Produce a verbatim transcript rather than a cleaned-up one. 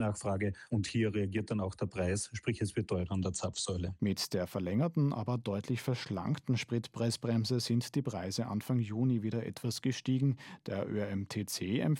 Nachfrage und hier reagiert dann auch der Preis, sprich es wird teurer an der Zapfsäule. Mit der verlängerten, aber deutlich verschlankten Spritpreisbremse sind die Preise Anfang Juni wieder etwas gestiegen. Der Ö R M T C empfiehlt